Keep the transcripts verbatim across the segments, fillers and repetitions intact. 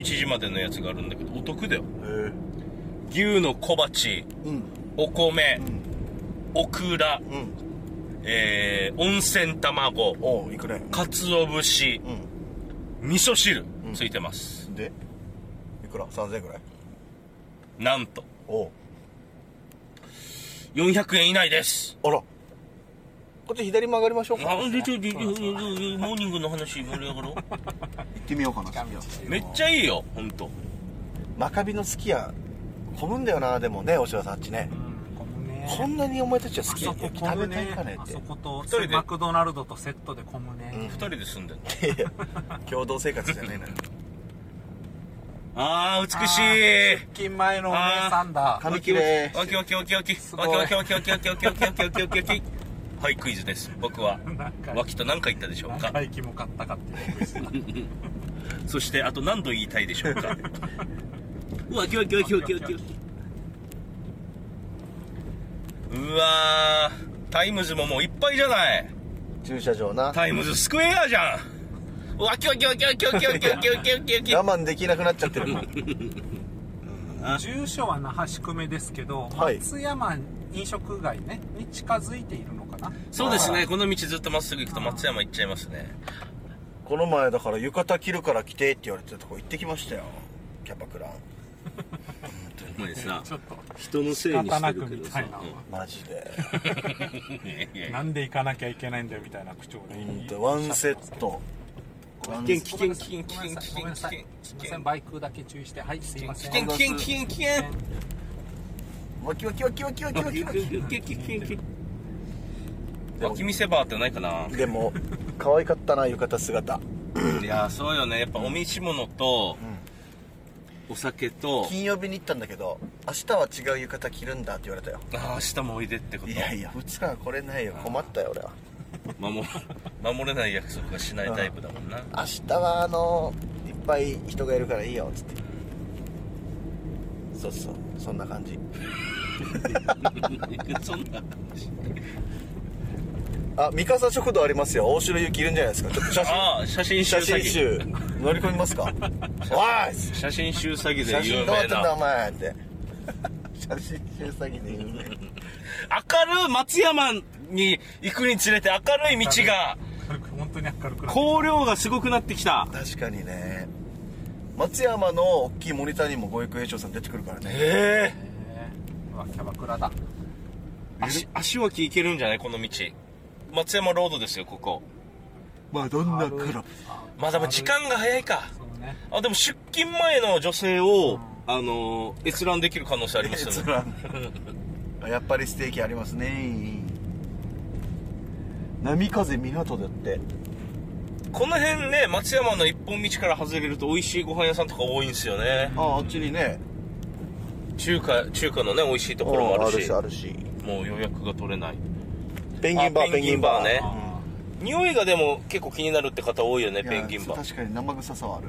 いちじまでのやつがあるんだけどお得だよ。 へ牛の小鉢、 うん、 お米、 うん、 オクラ、 うん、 えー、温泉卵、 おう、いくね。 鰹節、 うん、 味噌汁、 うん、 ついてます。 でいくらさんぜんえんぐらい。 なんとおう、 よんひゃくえん以内です。 あら、こっち左曲がりましょうか。 あ、でちょでモーニングの話盛り上がろう。 行ってみようかな。 めっちゃいいよ、ほんと。 マカビのすき家混むんだよな。でもね、おしろさんあっちね、 うん、混むね。 こんなにお前たちは好きあそこ食べ混むね。 たいかねって。 あそこと二人でマクドナルドとセットで混むね。 うん、 二人で住んでんの。 いや共同生活じゃないのよ。 あー、美しい。 出勤前のお姉さんだ。 髪切れ。 わきわきわきわき。 すごいわきわきわきわきわきわきわきわきわきわき。はい、クイズです。僕は脇と何回言ったでしょうか。 何回キモかったかっていうクイズだ。 そしてあと何度言いたいでしょうか。わきわきわきわきわきわき。うわー、タイムズももういっぱいじゃない。 駐車場な。 タイムズスクエアじゃん。わきわきわきわきわきわきわきわきわきわき。 我慢できなくなっちゃってる。 住所は那覇宿目ですけど、 はい、 松山飲食街ねに近づいているのかな。 そうですね。この道ずっとまっすぐ行くと松山行っちゃいますね。 この前だから浴衣着るから来てって言われてたとこ行ってきましたよ。キャバクラ。 お前さ、 ちょっと人のせいにしてるけどさ、 マジで。 なんで行かなきゃいけないんだよみたいな口調で。 うん、ワンセット。 危険危険危険危険危険危険。 すいません、バイクだけ注意して。はい、すいません。 危険危険危険危険。 わきわきわきわきわきわきわき。 脇見せバーってないかな。 でも可愛かったな、浴衣姿。 いやそうよね。やっぱお召し物と、うん、お酒と。 金曜日に行ったんだけど、明日は違う浴衣着るんだって言われたよ。 ああ、明日もおいでってこと。 いやいや、ふつかは来れないよ。困ったよ俺は。 守守れない約束はしないタイプだもんな。 明日はあのいっぱい人がいるからいいよっつって。そうそう、そんな感じ。 そんな感じ。 あ、三笠食堂ありますよ。大城ゆきいるんじゃないですか。ちょっと写真。 ああ、写真集詐欺。 写真集乗り込みますか。おい、 写真集詐欺で写真有名どうやってんだおな。 前って。写真集詐欺で有名。 明るい松山に行くにつれて明るい道が、 本当に明るくなってきた。 光量がすごくなってきた。 確かにね。松山の大きいモニターにもご育栄翔さん出てくるからね。 えうわ、キャバクラだ。 えー。足足脇行けるんじゃないこの道。松山ロードですよここ。 まあどんなクラブ。 まあでも時間が早いか。 そうね。 あでも出勤前の女性を、うん、あの閲覧できる可能性ありますよね。閲覧。 やっぱりステーキありますね。波風港だって。 この辺ね、松山の一本道から外れると美味しいご飯屋さんとか多いんですよね。 ああ、あっちにね、 中華中華のね美味しいところもあるし、 あるしあるし、 もう予約が取れない。 ペンギンバー、ペンギンバーね。 うん、匂いがでも結構気になるって方多いよね、ペンギンバー。 確かに生臭さはある。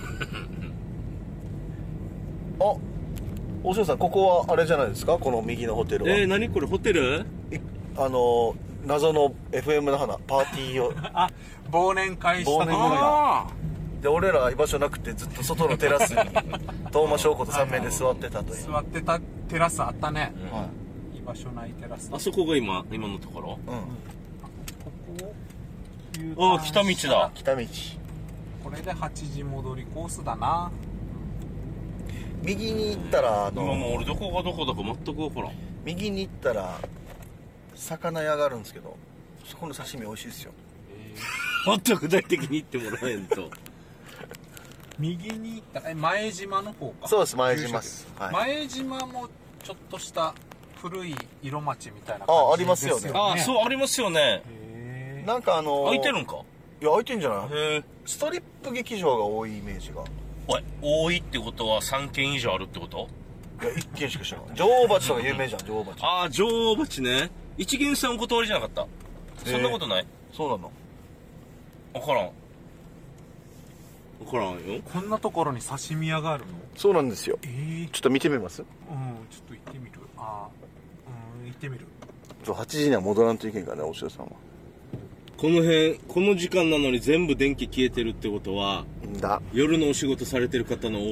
あ、お嬢さん、ここはあれじゃないですか、この右のホテルは。 えー、何これホテル？ あの謎の エフエム の花パーティーをあ、忘年会したところだ。 で俺ら居場所なくてずっと外のテラスに東間翔子とさん名で座ってたという。 座ってたテラスあったね。 うん、はい。 居場所ないテラス。 あそこが今今のところ。 うん。 ここああ、北道だ。 北道。 これではちじ戻りコースだな。 右に行ったらあの今もう俺どこがどこだか全く分からん。 右に行ったら魚屋があるんですけど、そこの刺身美味しいですよ。 もっと具体的に言ってもらえんと。 右に行ったらえ前島の方か。 そうです、前島です、 はい、前島もちょっとした古い色町みたいな感じですよね。 あ、ありますよね。 あ、そうありますよね。 へなんかあのー、 空いてるんか。 いや空いてんじゃない。 へえ。 ストリップ劇場が多いイメージが。 おい、多いってことはさんけん以上あるってこと？ いやいっけんしか知らない。女王蜂とか有名じゃん、女王蜂。 ああ、女王蜂ね。一元さんお断りじゃなかった。そんなことない？ そうなの？ 分からん分からんよ。 こんなところに刺身屋があるの？ そうなんですよ。 えー、 ちょっと見てみます？ うん、ちょっと行ってみる。あー、うん、行ってみる。 はちじには戻らんといけんからね、おしろさんは。 この辺この時間なのに全部電気消えてるってことは、 うん、 だ夜のお仕事されてる方の